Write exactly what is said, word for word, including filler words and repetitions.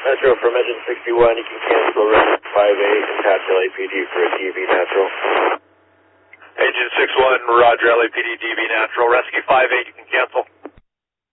Metro from engine sixty-one, you can cancel Rescue five eight and patch L A P D for a D V Natural. Engine six one, Roger, L A P D, D V Natural. Rescue five eight, you can cancel.